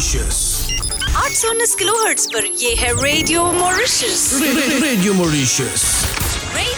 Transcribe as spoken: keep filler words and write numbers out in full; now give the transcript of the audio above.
Mauritius. आठ सौ उन्नीस किलोहर्ट्ज पर ये है रेडियो मॉरिशस। Radio Mauritius.